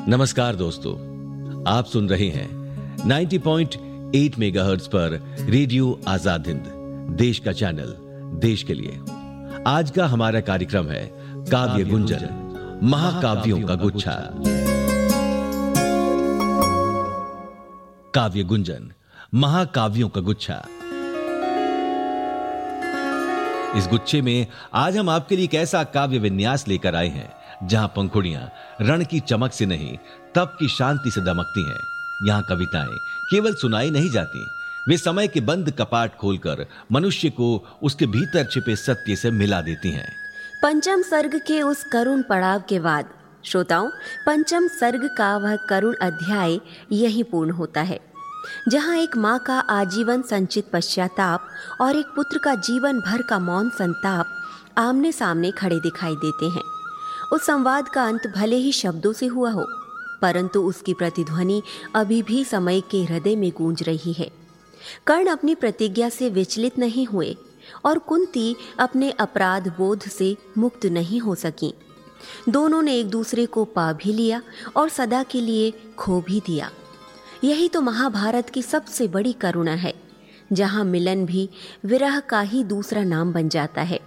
नमस्कार दोस्तों, आप सुन रहे हैं 90.8 मेगाहर्ट्ज पर रेडियो आजाद हिंद, देश का चैनल, देश के लिए। आज का हमारा कार्यक्रम है काव्य गुंजन, महाकाव्यों का गुच्छा। काव्य गुंजन, महाकाव्यों का गुच्छा। इस गुच्छे में आज हम आपके लिए एक ऐसा काव्य विन्यास लेकर आए हैं जहां पंखुड़ियां रण की चमक से नहीं, तप की शांति से दमकती हैं। यहां कविताएं केवल सुनाई नहीं जाती, वे समय के बंद कपाट खोलकर मनुष्य को उसके भीतर छिपे सत्य से मिला देती हैं। पंचम सर्ग के उस करुण पड़ाव के बाद श्रोताओं, पंचम सर्ग का वह करुण अध्याय यही पूर्ण होता है, जहां एक माँ का आजीवन संचित पश्चाताप और एक पुत्र का जीवन भर का मौन संताप आमने सामने खड़े दिखाई देते हैं। उस संवाद का अंत भले ही शब्दों से हुआ हो, परंतु उसकी प्रतिध्वनि अभी भी समय के हृदय में गूंज रही है। कर्ण अपनी प्रतिज्ञा से विचलित नहीं हुए और कुंती अपने अपराध बोध से मुक्त नहीं हो सकी। दोनों ने एक दूसरे को पा भी लिया और सदा के लिए खो भी दिया। यही तो महाभारत की सबसे बड़ी करुणा है, जहां मिलन भी विरह का ही दूसरा नाम बन जाता है।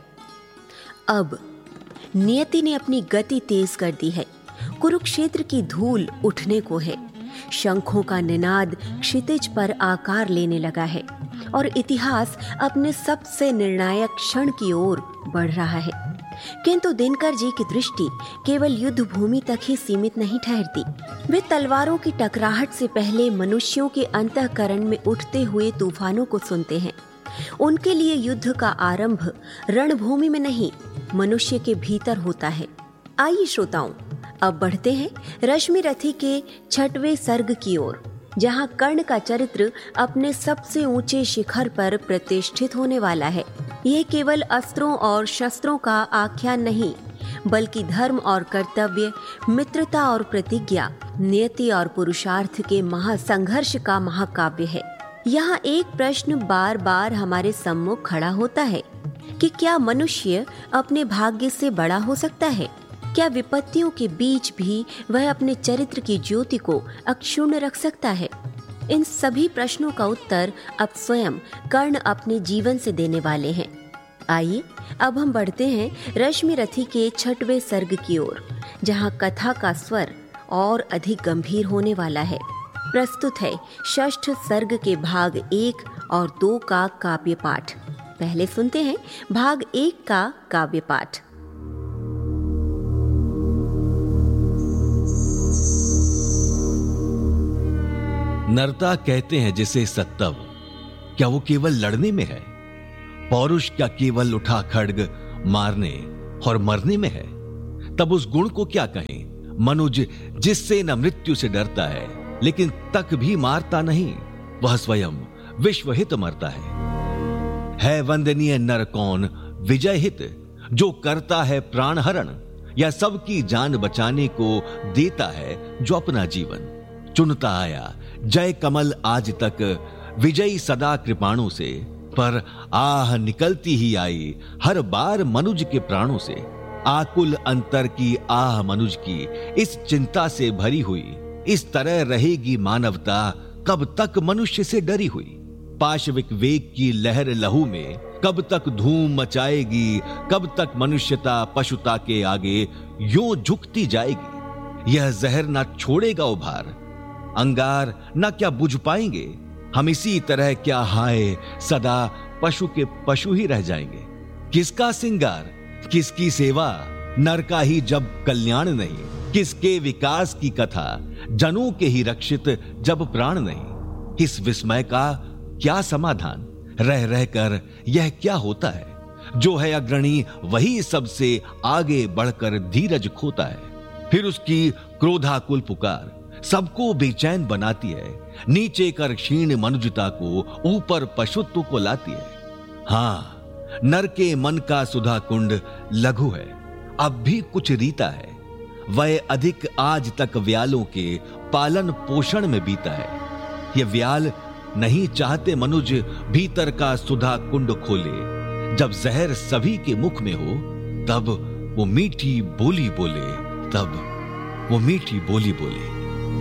अब नियति ने अपनी गति तेज कर दी है। कुरुक्षेत्र की धूल उठने को है। शंखों का निनाद क्षितिज पर आकार लेने लगा है और इतिहास अपने सबसे निर्णायक क्षण की ओर बढ़ रहा है। किंतु दिनकर जी की दृष्टि केवल युद्ध भूमि तक ही सीमित नहीं ठहरती। वे तलवारों की टकराहट से पहले मनुष्यों के अंतःकरण में उठते हुए तूफानों को सुनते हैं। उनके लिए युद्ध का आरंभ रणभूमि में नहीं, मनुष्य के भीतर होता है। आइए श्रोताओं, अब बढ़ते हैं रश्मिरथी के 6वें सर्ग की ओर, जहां कर्ण का चरित्र अपने सबसे ऊंचे शिखर पर प्रतिष्ठित होने वाला है। यह केवल अस्त्रों और शस्त्रों का आख्यान नहीं, बल्कि धर्म और कर्तव्य, मित्रता और प्रतिज्ञा, नियति और पुरुषार्थ के महासंघर्ष का महाकाव्य है। यहाँ एक प्रश्न बार बार हमारे सम्मुख खड़ा होता है कि क्या मनुष्य अपने भाग्य से बड़ा हो सकता है? क्या विपत्तियों के बीच भी वह अपने चरित्र की ज्योति को अक्षुण्ण रख सकता है? इन सभी प्रश्नों का उत्तर अब स्वयं कर्ण अपने जीवन से देने वाले हैं। आइए अब हम बढ़ते हैं रश्मिरथी के 6वें सर्ग की ओर, जहां कथा का स्वर और अधिक गंभीर होने वाला है। प्रस्तुत है षष्ठ सर्ग के भाग 1 और 2 का काव्य पाठ। पहले सुनते हैं भाग 1 का काव्य पाठ। नरता कहते हैं जिसे सत्तव, क्या वो केवल लड़ने में है? पौरुष क्या केवल उठा खड्ग मारने और मरने में है? तब उस गुण को क्या कहें? मनुज जिससे न मृत्यु से डरता है, लेकिन तक भी मारता नहीं, वह स्वयं विश्वहित मरता है वंदनीय नर कौन विजय हित, जो करता है प्राण हरण, या सबकी जान बचाने को देता है जो अपना जीवन चुनता आया। जय कमल आज तक विजयी सदा कृपाणों से, पर आह निकलती ही आई हर बार मनुज के प्राणों से। आकुल अंतर की आह मनुज की इस चिंता से भरी हुई, इस तरह रहेगी मानवता कब तक मनुष्य से डरी हुई। पाशविक वेग की लहर लहू में कब तक धूम मचाएगी, कब तक मनुष्यता पशुता के आगे यूं झुकती जाएगी। यह जहर ना छोड़ेगा उभार, अंगार ना क्या बुझ पाएंगे। हम इसी तरह क्या हाय सदा पशु के पशु ही रह जाएंगे। किसका सिंगार, किसकी सेवा, नर का ही जब कल्याण नहीं। किसके विकास की कथा, जनों के ही रक्षित जब प्राण नहीं। इस विस्मय का क्या समाधान, रह रहकर यह क्या होता है? जो है अग्रणी वही सबसे आगे बढ़कर धीरज खोता है। फिर उसकी क्रोधाकुल पुकार सबको बेचैन बनाती है, नीचे कर क्षीण मनुजता को ऊपर पशुत्व को लाती है। हाँ, नर के मन का सुधा कुंड लघु है, अब भी कुछ रीता है। वह अधिक आज तक व्यालों के पालन पोषण में बीता है। ये व्याल नहीं चाहते मनुज भीतर का सुधा कुंड खोले। जब जहर सभी के मुख में हो, तब वो मीठी बोली बोले, तब वो मीठी बोली बोले।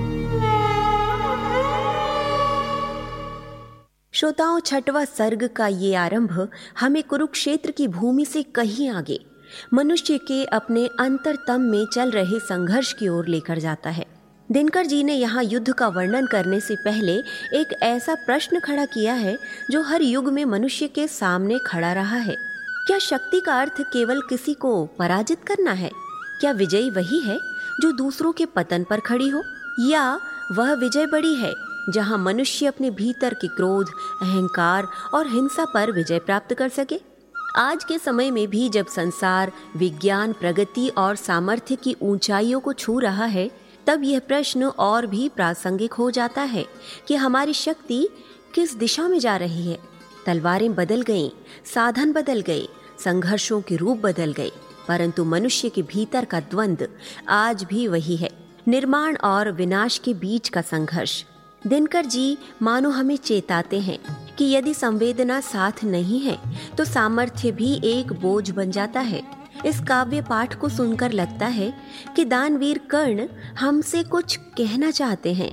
श्रोताओं, छठवां सर्ग का ये आरंभ हमें कुरुक्षेत्र की भूमि से कहीं आगे मनुष्य के अपने अंतरतम में चल रहे संघर्ष की ओर लेकर जाता है। दिनकर जी ने यहाँ युद्ध का वर्णन करने से पहले एक ऐसा प्रश्न खड़ा किया है जो हर युग में मनुष्य के सामने खड़ा रहा है। क्या शक्ति का अर्थ केवल किसी को पराजित करना है? क्या विजयी वही है जो दूसरों के पतन पर खड़ी हो, या वह विजय बड़ी है जहाँ मनुष्य अपने भीतर के क्रोध, अहंकार और हिंसा पर विजय प्राप्त कर सके? आज के समय में भी जब संसार विज्ञान, प्रगति और सामर्थ्य की ऊंचाइयों को छू रहा है, तब यह प्रश्न और भी प्रासंगिक हो जाता है कि हमारी शक्ति किस दिशा में जा रही है। तलवारें बदल गईं, साधन बदल गए, संघर्षों के रूप बदल गए, परंतु मनुष्य के भीतर का द्वंद्व आज भी वही है, निर्माण और विनाश के बीच का संघर्ष। दिनकर जी मानो हमें चेताते हैं कि यदि संवेदना साथ नहीं है तो सामर्थ्य भी एक बोझ बन जाता है। इस काव्य पाठ को सुनकर लगता है कि दानवीर कर्ण हमसे कुछ कहना चाहते हैं।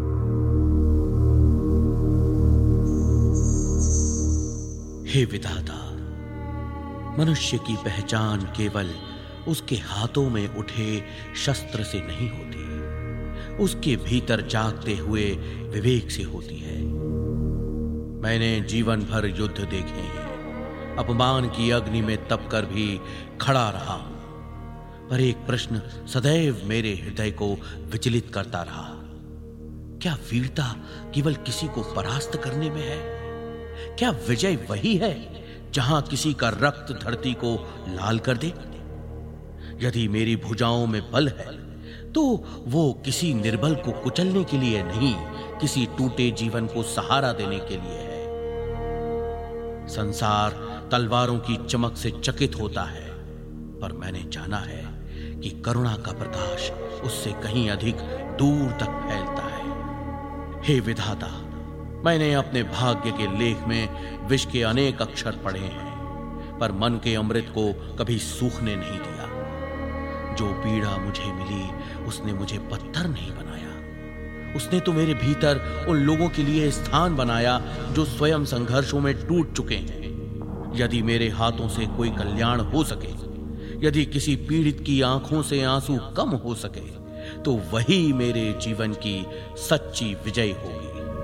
हे विधाता, मनुष्य की पहचान केवल उसके हाथों में उठे शस्त्र से नहीं होती, उसके भीतर जागते हुए विवेक से होती है। मैंने जीवन भर युद्ध देखे हैं, अपमान की अग्नि में तपकर भी खड़ा रहा, पर एक प्रश्न सदैव मेरे हृदय को विचलित करता रहा। क्या वीरता केवल किसी को परास्त करने में है? क्या विजय वही है जहां किसी का रक्त धरती को लाल कर दे? यदि मेरी भुजाओं में बल है तो वो किसी निर्बल को कुचलने के लिए नहीं, किसी टूटे जीवन को सहारा देने के लिए है। संसार तलवारों की चमक से चकित होता है, पर मैंने जाना है कि करुणा का प्रकाश उससे कहीं अधिक दूर तक फैलता है। हे विधाता, मैंने अपने भाग्य के लेख में विष के अनेक अक्षर पढ़े हैं, पर मन के अमृत को कभी सूखने नहीं दिया। जो पीड़ा मुझे मिली उसने मुझे पत्थर नहीं बनाया, उसने तो मेरे भीतर उन लोगों के लिए स्थान बनाया जो स्वयं संघर्षों में टूट चुके हैं। यदि मेरे हाथों से कोई कल्याण हो सके, यदि किसी पीड़ित की आंखों से आंसू कम हो सके, तो वही मेरे जीवन की सच्ची विजय होगी।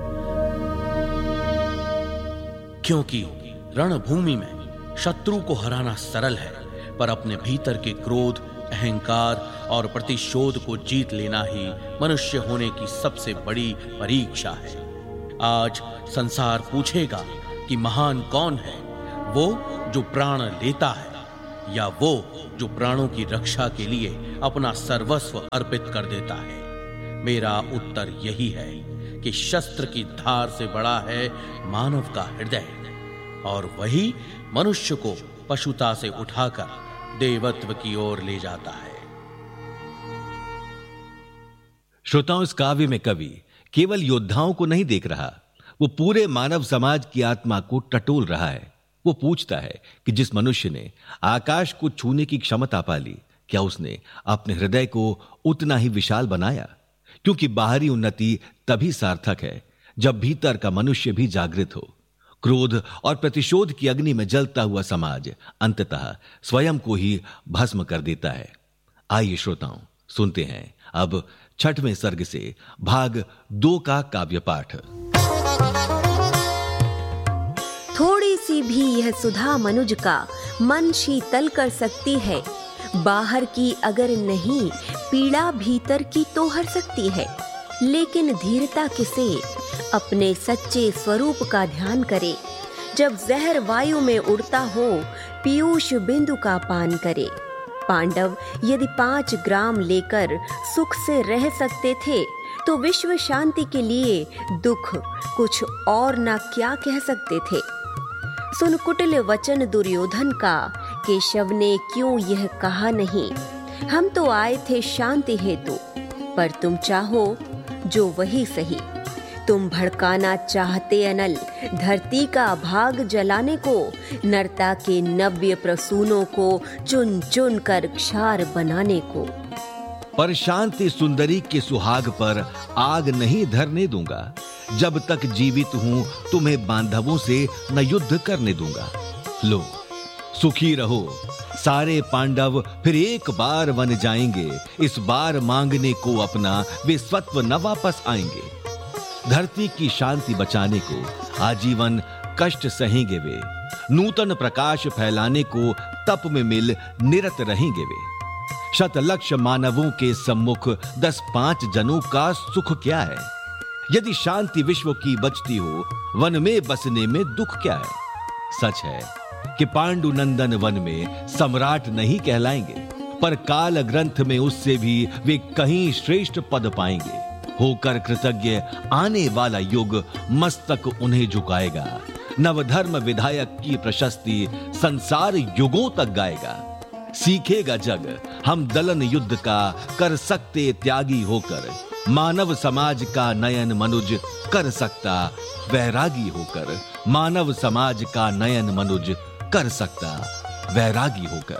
क्योंकि रणभूमि में शत्रु को हराना सरल है, पर अपने भीतर के क्रोध, अहंकार और प्रतिशोध को जीत लेना ही मनुष्य होने की सबसे बड़ी परीक्षा है। आज संसार पूछेगा कि महान कौन है, वो जो प्राण लेता है या वो जो प्राणों की रक्षा के लिए अपना सर्वस्व अर्पित कर देता है। मेरा उत्तर यही है कि शस्त्र की धार से बड़ा है मानव का हृदय, और वही मनुष्य को पशुता से उठाकर देवत्व की ओर ले जाता है। श्रोताओं, इस काव्य में कवि केवल योद्धाओं को नहीं देख रहा, वो पूरे मानव समाज की आत्मा को टटोल रहा है। वो पूछता है कि जिस मनुष्य ने आकाश को छूने की क्षमता पाली, क्या उसने अपने हृदय को उतना ही विशाल बनाया? क्योंकि बाहरी उन्नति तभी सार्थक है जब भीतर का मनुष्य भी जागृत हो। क्रोध और प्रतिशोध की अग्नि में जलता हुआ समाज अंततः स्वयं को ही भस्म कर देता है। आइए श्रोताओं, सुनते हैं अब छठवें सर्ग से भाग 2 का काव्य पाठ। थोड़ी सी भी यह सुधा मनुज का मन शीतल कर सकती है, बाहर की अगर नहीं पीड़ा भीतर की तो हर सकती है। लेकिन धीरता किसे अपने सच्चे स्वरूप का ध्यान करे, जब जहर वायु में उड़ता हो पीयूष बिंदु का पान करे। पांडव यदि 5 ग्राम लेकर सुख से रह सकते थे, तो विश्व शांति के लिए दुख कुछ और ना क्या कह सकते थे। सुन कुटिल वचन दुर्योधन का, केशव ने क्यों यह कहा नहीं, हम तो आए थे शांति हेतु, पर तुम चाहो जो वही सही। तुम भड़काना चाहते अनल धरती का भाग जलाने को, नरता के नव्य प्रसूनों को चुन चुन कर क्षार बनाने को। पर शांति सुंदरी के सुहाग पर आग नहीं धरने दूंगा। जब तक जीवित हूं तुम्हें बांधवों से न युद्ध करने दूंगा। लो, सुखी रहो। सारे पांडव फिर एक बार वन जाएंगे। इस बार मांगने को अपना वे सत्व न वापस आएंगे। धरती की शांति बचाने को आजीवन कष्ट सहेंगे वे। नूतन प्रकाश फैलाने को तप में मिल निरत रहेंगे वे। शतलक्ष मानवों के सम्मुख 10-5 जनों का सुख क्या है? यदि शांति विश्व की बचती हो, वन में बसने में दुख क्या है? सच है कि पांडुनंदन वन में सम्राट नहीं कहलाएंगे, पर काल ग्रंथ में उससे भी वे कहीं श्रेष्ठ पद पाएंगे। होकर कृतज्ञ आने वाला युग मस्तक उन्हें झुकाएगा। नवधर्म विधायक की प्रशस्ति संसार युगों तक गाएगा। सीखेगा जग हम दलन युद्ध का, कर सकते त्यागी होकर। मानव समाज का नयन मनुज कर सकता वैरागी होकर। मानव समाज का नयन मनुज कर सकता वैरागी होकर।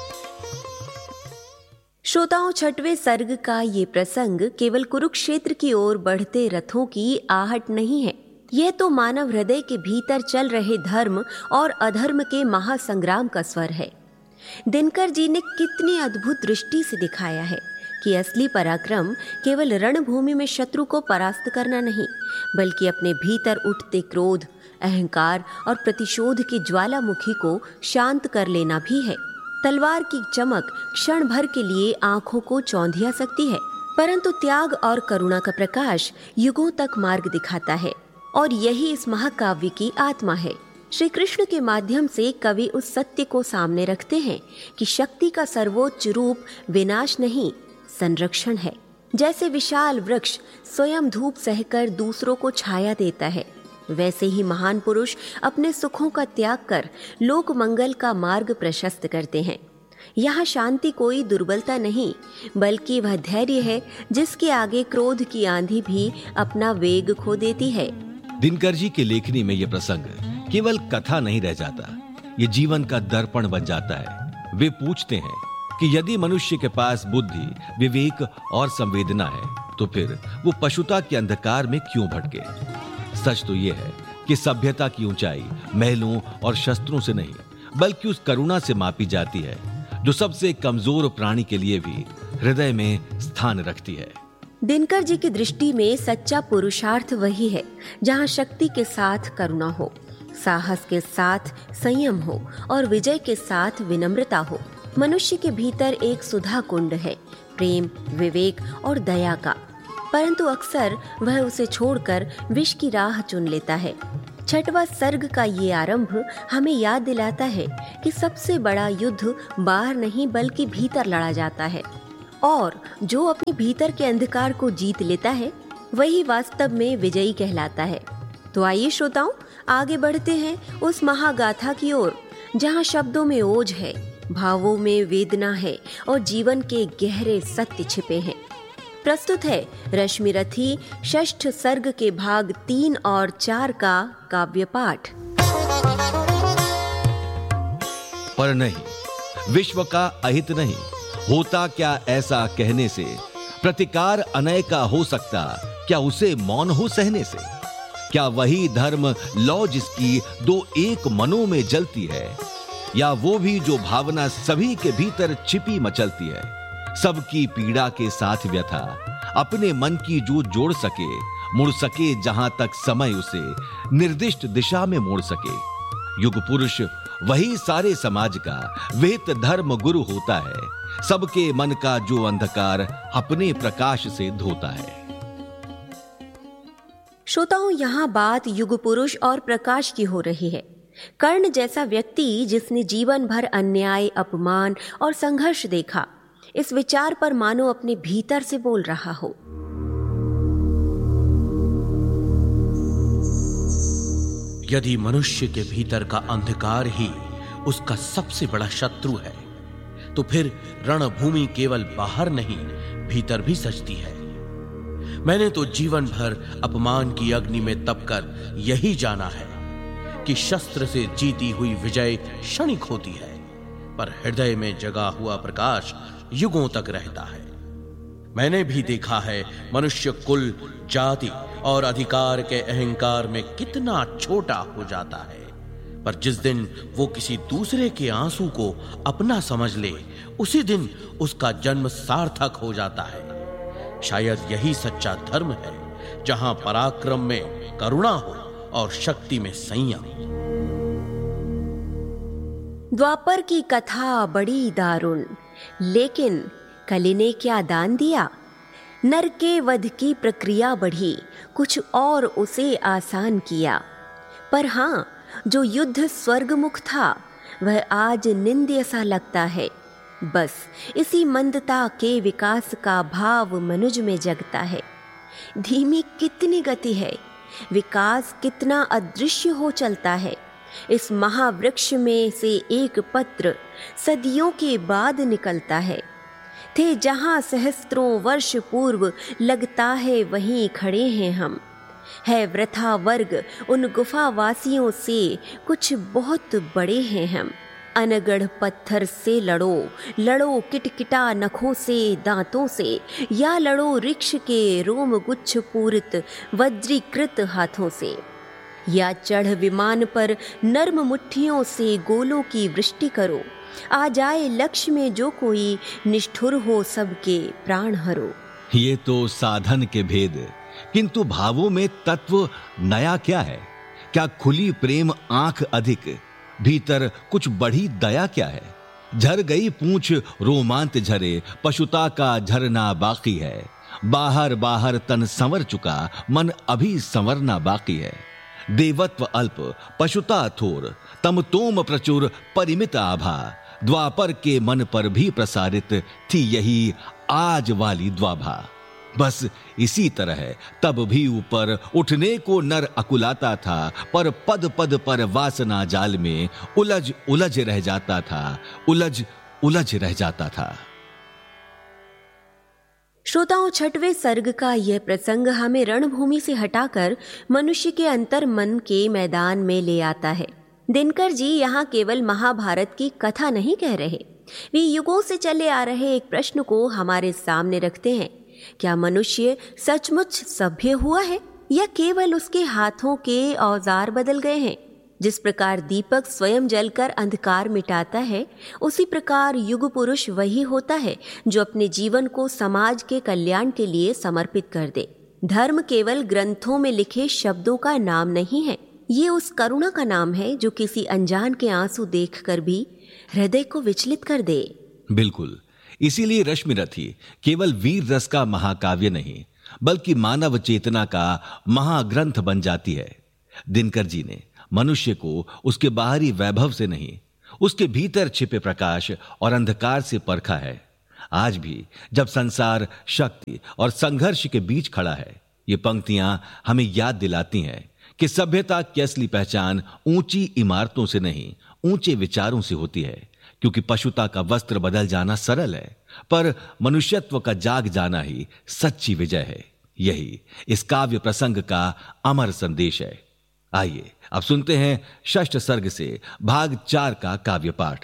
श्रोताओं, 6वें सर्ग का ये प्रसंग केवल कुरुक्षेत्र की ओर बढ़ते रथों की आहट नहीं है। यह तो मानव हृदय के भीतर चल रहे धर्म और अधर्म के महासंग्राम का स्वर है। दिनकर जी ने कितनी अद्भुत दृष्टि से दिखाया है कि असली पराक्रम केवल रणभूमि में शत्रु को परास्त करना नहीं, बल्कि अपने भीतर उठते क्रोध, अहंकार और प्रतिशोध की ज्वालामुखी को शांत कर लेना भी है। तलवार की चमक क्षण भर के लिए आंखों को चौंधिया सकती है, परंतु त्याग और करुणा का प्रकाश युगों तक मार्ग दिखाता है। और यही इस महाकाव्य की आत्मा है। श्री कृष्ण के माध्यम से कवि उस सत्य को सामने रखते हैं कि शक्ति का सर्वोच्च रूप विनाश नहीं, संरक्षण है। जैसे विशाल वृक्ष स्वयं धूप सहकर दूसरों को छाया देता है, वैसे ही महान पुरुष अपने सुखों का त्याग कर लोक मंगल का मार्ग प्रशस्त करते हैं। यहाँ शांति कोई दुर्बलता नहीं, बल्कि वह धैर्य है जिसके आगे क्रोध की आंधी भी अपना वेग खो देती है। दिनकर जी की लेखनी में यह प्रसंग केवल कथा नहीं रह जाता, ये जीवन का दर्पण बन जाता है। वे पूछते हैं कि यदि मनुष्य के पास बुद्धि, विवेक और संवेदना है, तो फिर वो पशुता के अंधकार में क्यों भटके? सच तो यह है कि सभ्यता की ऊंचाई महलों और शस्त्रों से नहीं, बल्कि उस करुणा से मापी जाती है जो सबसे कमजोर प्राणी के लिए भी हृदय में स्थान रखती है। दिनकर जी की दृष्टि में सच्चा पुरुषार्थ वही है जहाँ शक्ति के साथ करुणा हो, साहस के साथ संयम हो और विजय के साथ विनम्रता हो। मनुष्य के भीतर एक सुधा कुंड है, प्रेम, विवेक और दया का, परंतु अक्सर वह उसे छोड़कर विष की राह चुन लेता है। 6वां सर्ग का ये आरंभ हमें याद दिलाता है कि सबसे बड़ा युद्ध बाहर नहीं बल्कि भीतर लड़ा जाता है, और जो अपने भीतर के अंधकार को जीत लेता है वही वास्तव में विजयी कहलाता है। तो आइए श्रोताओं, आगे बढ़ते हैं उस महागाथा की ओर जहाँ शब्दों में ओज है, भावों में वेदना है और जीवन के गहरे सत्य छिपे हैं। प्रस्तुत है रश्मि रथी 6ठ सर्ग के भाग 3 और 4 का काव्य पाठ। पर नहीं, विश्व का अहित नहीं होता क्या ऐसा कहने से? प्रतिकार अनय का हो सकता क्या उसे मौन हो सहने से? क्या वही धर्म लौ जिसकी दो एक मनों में जलती है, या वो भी जो भावना सभी के भीतर छिपी मचलती है? सबकी पीड़ा के साथ व्यथा अपने मन की जो जोड़ सके, मुड़ सके जहां तक समय उसे निर्दिष्ट दिशा में मोड़ सके। युग पुरुष वही सारे समाज का वेद धर्म गुरु होता है, सबके मन का जो अंधकार अपने प्रकाश से धोता है। श्रोताओं, यहाँ बात युग पुरुष और प्रकाश की हो रही है। कर्ण जैसा व्यक्ति जिसने जीवन भर अन्याय, अपमान और संघर्ष देखा, इस विचार पर मानो अपने भीतर से बोल रहा हो। यदि मनुष्य के भीतर का अंधकार ही उसका सबसे बड़ा शत्रु है, तो फिर रणभूमि केवल बाहर नहीं, भीतर भी सजती है। मैंने तो जीवन भर अपमान की अग्नि में तपकर यही जाना है कि शस्त्र से जीती हुई विजय क्षणिक होती है, पर हृदय में जगा हुआ प्रकाश युगों तक रहता है। मैंने भी देखा है मनुष्य कुल, जाति और अधिकार के अहंकार में कितना छोटा हो जाता है, पर जिस दिन वो किसी दूसरे के आंसू को अपना समझ ले, उसी दिन उसका जन्म सार्थक हो जाता है। शायद यही सच्चा धर्म है, जहां पराक्रम में करुणा हो और शक्ति में संयम। द्वापर की कथा बड़ी दारुण, लेकिन कली ने क्या दान दिया? नर के वध की प्रक्रिया बढ़ी, कुछ और उसे आसान किया। पर हाँ, जो युद्ध स्वर्गमुख था वह आज निंद्य सा लगता है। बस इसी मंदता के विकास का भाव मनुज में जगता है। धीमी कितनी गति है, विकास कितना अदृश्य हो चलता है। इस महावृक्ष में से एक पत्र सदियों के बाद निकलता है। थे जहां सहस्त्रों वर्ष पूर्व लगता है वहीं खड़े हैं हम। है वृथा वर्ग उन गुफावासियों से कुछ बहुत बड़े हैं हम। अनगढ़ पत्थर से लड़ो, लड़ो किटकिटा नखों से दांतों से, या लड़ो वृक्ष के रोम गुच्छ पूरित वज्रीकृत हाथों से, या चढ़ विमान पर नर्म मुट्ठियों से गोलों की वृष्टि करो। आ जाए लक्ष्य में जो कोई, निष्ठुर हो सबके प्राण हरो। ये तो साधन के भेद, किंतु भावों में तत्व नया क्या है? क्या खुली प्रेम आंख अधिक, भीतर कुछ बढ़ी दया क्या है? झर गई पूंछ रोमांत झरे, पशुता का झरना बाकी है। बाहर बाहर तन संवर चुका, मन अभी संवरना बाकी है। देवत्व अल्प, पशुता थोर, तमतोम प्रचुर, परिमित आभा। द्वापर के मन पर भी प्रसारित थी यही आज वाली द्वाभा। बस इसी तरह तब भी ऊपर उठने को नर अकुलाता था, पर पद पद पर वासना जाल में उलझ उलझ रह जाता था, उलझ उलझ रह जाता था। श्रोताओं, 6वें सर्ग का यह प्रसंग हमें रणभूमि से हटाकर मनुष्य के अंतर मन के मैदान में ले आता है। दिनकर जी यहाँ केवल महाभारत की कथा नहीं कह रहे, वे युगों से चले आ रहे एक प्रश्न को हमारे सामने रखते हैं। क्या मनुष्य सचमुच सभ्य हुआ है, या केवल उसके हाथों के औजार बदल गए हैं? जिस प्रकार दीपक स्वयं जलकर अंधकार मिटाता है, उसी प्रकार युग पुरुष वही होता है जो अपने जीवन को समाज के कल्याण के लिए समर्पित कर दे। धर्म केवल ग्रंथों में लिखे शब्दों का नाम नहीं है, ये उस करुणा का नाम है जो किसी अनजान के आंसू देखकर भी हृदय को विचलित कर दे। बिल्कुल, इसीलिए रश्मिरथी केवल वीर रस का महाकाव्य नहीं, बल्कि मानव चेतना का महाग्रंथ बन जाती है। दिनकर जी ने मनुष्य को उसके बाहरी वैभव से नहीं, उसके भीतर छिपे प्रकाश और अंधकार से परखा है। आज भी जब संसार शक्ति और संघर्ष के बीच खड़ा है, ये पंक्तियां हमें याद दिलाती हैं कि सभ्यता की असली पहचान ऊंची इमारतों से नहीं, ऊंचे विचारों से होती है। क्योंकि पशुता का वस्त्र बदल जाना सरल है, पर मनुष्यत्व का जाग जाना ही सच्ची विजय है। यही इस काव्य प्रसंग का अमर संदेश है। आइए अब सुनते हैं 6ठ सर्ग से भाग 4 का काव्य पाठ।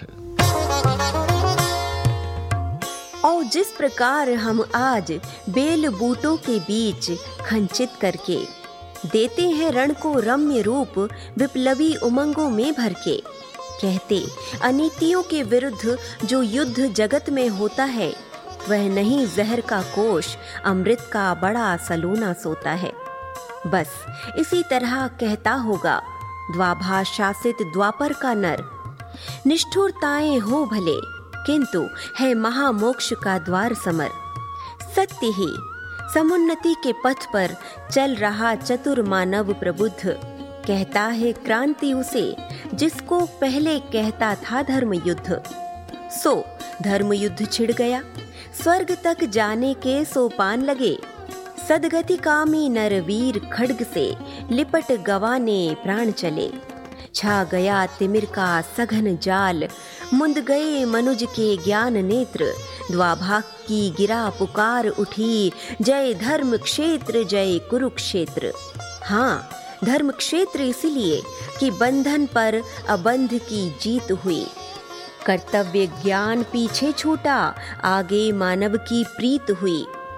और जिस प्रकार हम आज बेल बूटों के बीच खंचित करके देते हैं रण को रम्य रूप, विप्लवी उमंगों में भर के, कहते अनीतियों के विरुद्ध जो युद्ध जगत में होता है, वह नहीं जहर का कोश, अमृत का बड़ा सलूना सोता है। बस इसी तरह कहता होगा द्वाभा शासित द्वापर का नर। निष्ठुरताएं हो भले, किंतु है महामोक्ष का द्वार समर। सत्य ही समुन्नति के पथ पर चल रहा चतुर मानव प्रबुद्ध, कहता है क्रांति उसे जिसको पहले कहता था धर्म युद्ध। सो धर्म युद्ध छिड़ गया, स्वर्ग तक जाने के सोपान लगे। सदगति कामी नरवीर खड्ग से लिपट गवाने प्राण चले। छा गया तिमिर का सघन जाल, मुंद गए मनुज के ज्ञान नेत्र। द्वाभा की गिरा पुकार उठी, जय धर्म क्षेत्र जय कुरुक्षेत्र। हाँ, धर्म क्षेत्र इसलिए कि बंधन पर अबंध की जीत हुई। कर्तव्य ज्ञान पीछे छूटा, आगे मानव की प्रीत हुई।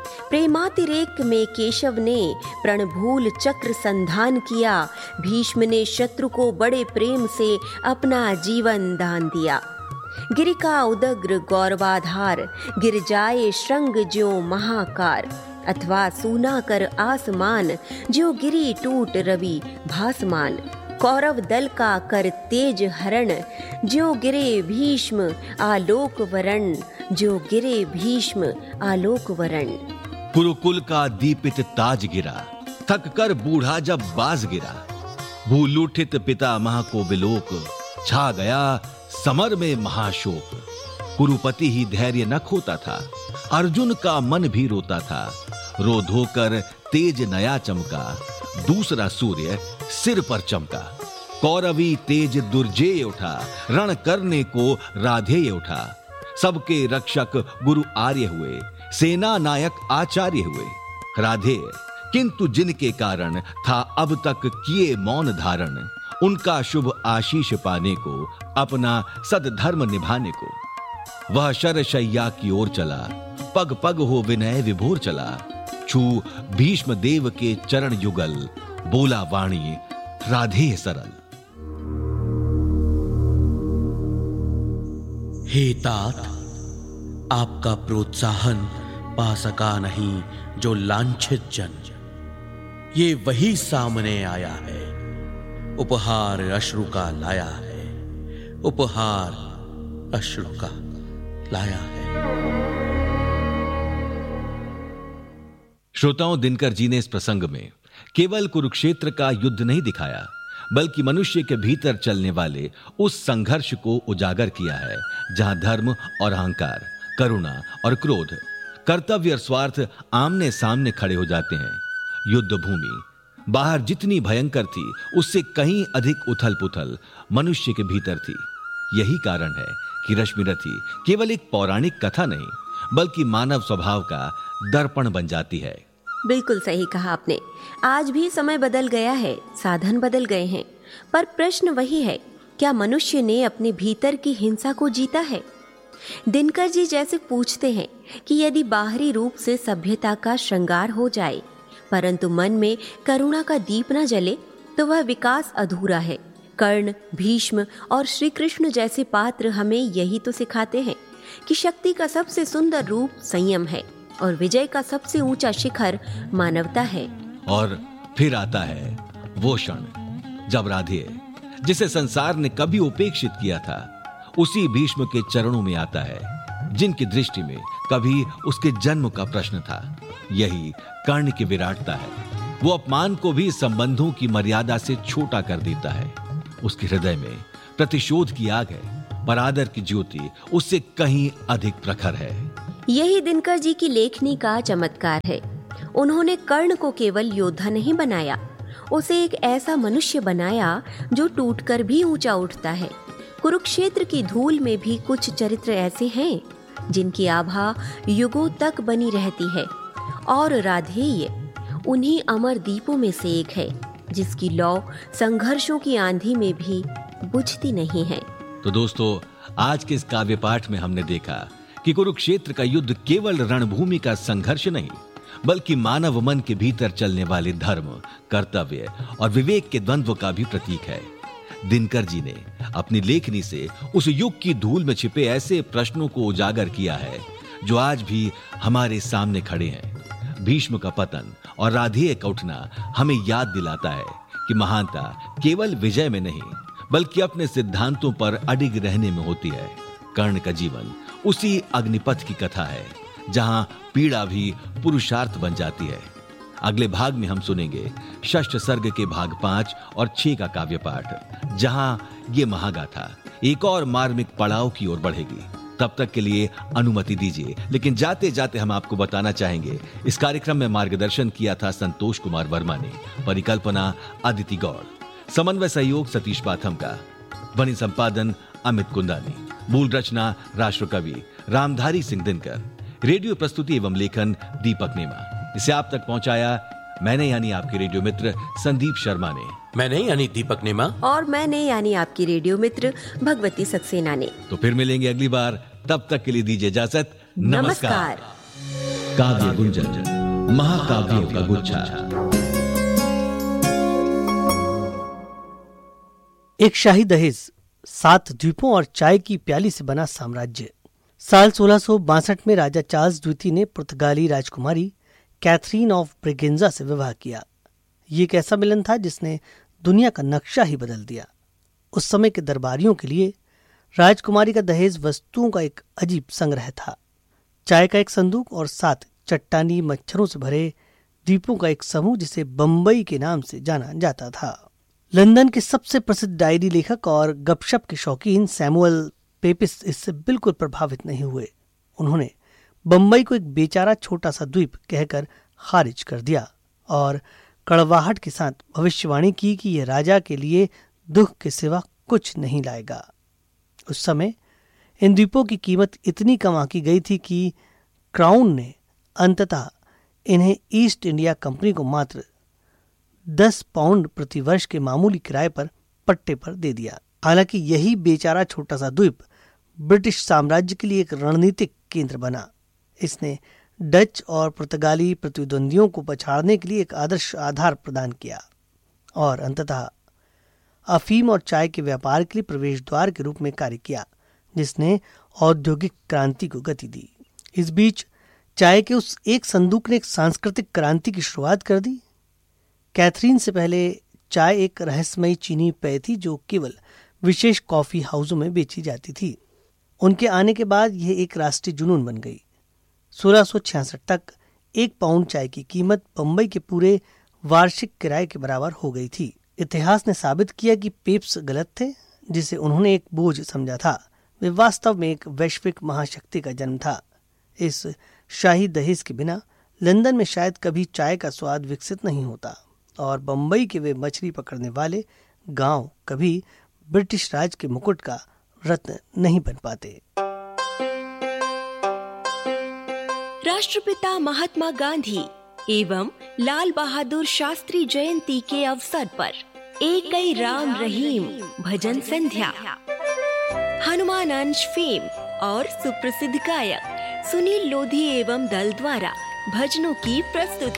प्रेमातिरेक में केशव ने प्रणभूल चक्र संधान किया, भीष्म ने शत्रु को बड़े प्रेम से अपना जीवन दान दिया। गिरिका उदग्र गौरवाधार, गिर जाए श्रृंग ज्यों महाकार, अथवा सूना कर आसमान, ज्यों गिरी टूट रवि भासमान। कौरव दल का कर तेज हरण, ज्यों गिरे भीष्म आलोक वरण, ज्यों गिरे भीष्म आलोक वरण। कुरुकुल का दीपित ताज गिरा, थक कर बूढ़ा जब बाज गिरा। भूल उठित पितामह को बिलोक, छा गया समर में महाशोक। कुरुपति ही धैर्य न खोता था, अर्जुन का मन भी रोता था। रोध होकर तेज नया चमका, दूसरा सूर्य सिर पर चमका। कौरवी तेज दुर्जेय उठा, रण करने को राधेय उठा। सबके रक्षक गुरु आर्य हुए, सेना नायक आचार्य हुए। राधेय किंतु जिनके कारण था अब तक किए मौन धारण, उनका शुभ आशीष पाने को, अपना सद्धर्म निभाने को। वह शरशैया की ओर चला, पग पग हो विनय विभोर चला। छू भीष्म देव के चरण युगल, बोला वाणी राधेय सरल। हे तात, आपका प्रोत्साहन पा सका नहीं जो लांछित जन। ये वही सामने आया है, उपहार अश्रु का लाया है, उपहार अश्रु का लाया है। श्रोताओं, दिनकर जी ने इस प्रसंग में केवल कुरुक्षेत्र का युद्ध नहीं दिखाया, बल्कि मनुष्य के भीतर चलने वाले उस संघर्ष को उजागर किया है, जहां धर्म और अहंकार, करुणा और क्रोध, कर्तव्य और स्वार्थ आमने सामने खड़े हो जाते हैं। युद्ध भूमि बाहर जितनी भयंकर थी, उससे कहीं अधिक उथल पुथल मनुष्य के भीतर थी। यही कारण है कि रश्मिरथी केवल एक पौराणिक कथा नहीं, बल्कि मानव स्वभाव का दर्पण बन जाती है। बिल्कुल सही कहा आपने। आज भी समय बदल गया है, साधन बदल गए हैं, पर प्रश्न वही है, क्या मनुष्य ने अपने भीतर की हिंसा को जीता है? दिनकर जी जैसे पूछते हैं कि यदि बाहरी रूप से सभ्यता का श्रृंगार हो जाए, परंतु मन में करुणा का दीप न जले, तो वह विकास अधूरा है। कर्ण, भीष्म और श्री कृष्ण जैसे पात्र हमें यही तो सिखाते हैं कि शक्ति का सबसे सुंदर रूप संयम है और विजय का सबसे ऊंचा शिखर मानवता है। और फिर आता है वो क्षण जब राधेय, जिसे संसार ने कभी उपेक्षित किया था, उसी भीष्म के चरणों में आता है, जिनकी दृष्टि में कभी उसके जन्म का प्रश्न था। यही कर्ण की विराटता है। वो अपमान को भी संबंधों की मर्यादा से छोटा कर देता है। उसके हृदय में प्रतिशोध की आग है, पर आदर की ज्योति उससे कहीं अधिक प्रखर है। यही दिनकर जी की लेखनी का चमत्कार है। उन्होंने कर्ण को केवल योद्धा नहीं बनाया, उसे एक ऐसा मनुष्य बनाया जो टूटकर भी ऊंचा उठता है। कुरुक्षेत्र की धूल में भी कुछ चरित्र ऐसे हैं जिनकी आभा युगों तक बनी रहती है, और राधेय उन्हीं अमर दीपों में से एक है, जिसकी लौ संघर्षों की आंधी में भी बुझती नहीं है। तो दोस्तों, आज के इस काव्य पाठ में हमने देखा कि कुरुक्षेत्र का युद्ध केवल रणभूमि का संघर्ष नहीं, बल्कि मानव मन के भीतर चलने वाले धर्म, कर्तव्य और विवेक के द्वंद्व का भी प्रतीक है। दिनकर जी ने अपनी लेखनी से उस युग की धूल में छिपे ऐसे प्रश्नों को उजागर किया है जो आज भी हमारे सामने खड़े हैं। भीष्म का पतन और राधेय का उठना हमें याद दिलाता है कि महानता केवल विजय में नहीं, बल्कि अपने सिद्धांतों पर अडिग रहने में होती है। कर्ण का जीवन उसी अग्निपथ की कथा है, जहां पीड़ा भी पुरुषार्थ बन जाती है। अगले भाग में हम सुनेंगे षष्ठ सर्ग के भाग 5 और 6 का काव्य पाठ, जहां ये महागाथा एक और मार्मिक पड़ाव की ओर बढ़ेगी। तब तक के लिए अनुमति दीजिए, लेकिन जाते जाते हम आपको बताना चाहेंगे, इस कार्यक्रम में मार्गदर्शन किया था संतोष कुमार वर्मा ने, परिकल्पना अदिति गौड़, समन्वय सहयोग सतीश पाथम का, ध्वनि संपादन अमित कुंदानी, मूल रचना राष्ट्रकवि रामधारी सिंह दिनकर, रेडियो प्रस्तुति एवं लेखन दीपक नेमा। इसे आप तक पहुंचाया मैंने, यानी आपके रेडियो मित्र संदीप शर्मा ने। मैंने यानी दीपक नेमा। और मैंने यानी आपकी रेडियो मित्र भगवती सक्सेना ने। तो फिर मिलेंगे अगली बार, तब तक के लिए दीजिए इजाजत। नमस्कार। काव्य गुंजन, महाकाव्यों का गुच्छा। एक शाही दहेज, 7 द्वीपों और चाय की प्याली से बना साम्राज्य। साल 1662 में राजा चार्ल्स द्वितीय ने पुर्तगाली राजकुमारी कैथरीन ऑफ ब्रेगेंजा से विवाह किया। ये एक ऐसा मिलन था जिसने दुनिया का नक्शा ही बदल दिया। उस समय के दरबारियों के लिए राजकुमारी का दहेज वस्तुओं का एक अजीब संग्रह था। चाय का एक संदूक और 7 चट्टानी मच्छरों से भरे द्वीपों का एक समूह जिसे बंबई के नाम से जाना जाता था। लंदन के सबसे प्रसिद्ध डायरी लेखक और गपशप के शौकीन सैमुअल पेपिस इससे बिल्कुल प्रभावित नहीं हुए। उन्होंने बंबई को एक बेचारा छोटा सा द्वीप कहकर खारिज कर दिया और कड़वाहट के साथ भविष्यवाणी की कि यह राजा के लिए दुख के सिवा कुछ नहीं लाएगा। उस समय इन द्वीपों की कीमत इतनी कम आंकी गई थी कि क्राउन ने अंततः इन्हें ईस्ट इंडिया कंपनी को मात्र 10 पाउंड प्रति वर्ष के मामूली किराए पर पट्टे पर दे दिया। हालांकि यही बेचारा छोटा सा द्वीप ब्रिटिश साम्राज्य के लिए एक रणनीतिक केंद्र बना। इसने डच और पुर्तगाली प्रतिद्वंदियों को पछाड़ने के लिए एक आदर्श आधार प्रदान किया और अंततः अफीम और चाय के व्यापार के लिए प्रवेश द्वार के रूप में कार्य किया, जिसने औद्योगिक क्रांति को गति दी। इस बीच चाय के उस एक संदूक ने एक सांस्कृतिक क्रांति की शुरुआत कर दी। कैथरीन से पहले चाय एक रहस्यमयी चीनी पेय थी जो केवल विशेष कॉफी हाउसों में बेची जाती थी। उनके आने के बाद यह एक राष्ट्रीय जुनून बन गई। 1666 तक 1 पाउंड चाय की कीमत बंबई के पूरे वार्षिक किराए के बराबर हो गई थी। इतिहास ने साबित किया कि पेप्स गलत थे, जिसे उन्होंने एक बोझ समझा था। वे वास्तव में एक वैश्विक महाशक्ति का जन्म था। इस शाही दहेज के बिना लंदन में शायद कभी चाय का स्वाद विकसित नहीं होता और बंबई के वे मछली पकड़ने वाले गांव कभी ब्रिटिश राज के मुकुट का रत्न नहीं बन पाते। राष्ट्रपिता महात्मा गांधी एवं लाल बहादुर शास्त्री जयंती के अवसर पर एकई राम रहीम भजन संध्या, हनुमान अंश फेम और सुप्रसिद्ध गायक सुनील लोधी एवं दल द्वारा भजनों की प्रस्तुति।